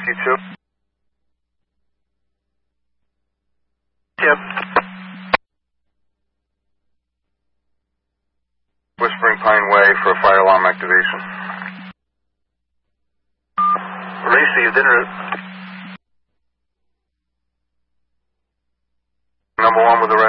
2. Yep. Whispering Pine Way for fire alarm activation. Received en route. Number 1 with the